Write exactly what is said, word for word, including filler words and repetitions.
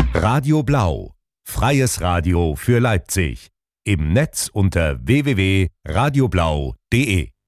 Radio Blau, freies Radio für Leipzig. Im Netz unter w w w punkt radioblau punkt de.